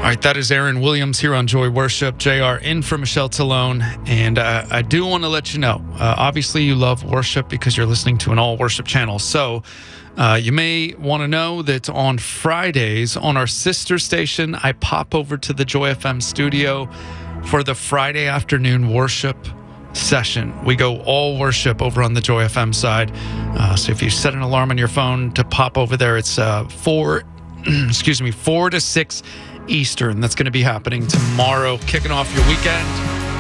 All right, that is Aaron Williams here on Joy Worship. JR in for Michelle Talone. And I do want to let you know, obviously you love worship because you're listening to an all worship channel. So you may want to know that on Fridays on our sister station, I pop over to the Joy FM studio for the Friday afternoon worship session. We go all worship over on the Joy FM side. So if you set an alarm on your phone to pop over there, it's 4 to 6 Eastern. That's going to be happening tomorrow, kicking off your weekend.